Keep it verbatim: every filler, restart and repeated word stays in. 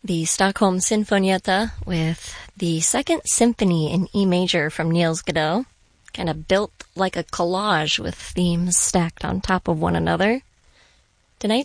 The Stockholm Sinfonietta with the Second Symphony in E major from Niels Godot, kind of built like a collage with themes stacked on top of one another.